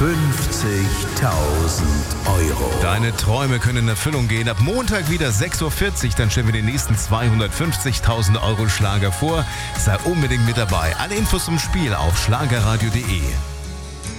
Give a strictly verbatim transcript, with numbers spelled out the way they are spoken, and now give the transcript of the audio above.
fünfzigtausend Euro. Deine Träume können in Erfüllung gehen. Ab Montag wieder sechs Uhr vierzig, dann stellen wir den nächsten zweihundertfünfzigtausend Euro Schlager vor. Sei unbedingt mit dabei. Alle Infos zum Spiel auf schlagerradio punkt de.